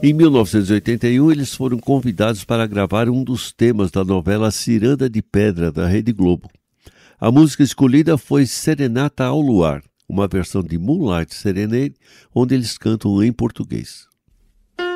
Em 1981, eles foram convidados para gravar um dos temas da novela Ciranda de Pedra, da Rede Globo. A música escolhida foi Serenata ao Luar, uma versão de Moonlight Serenade, onde eles cantam em português.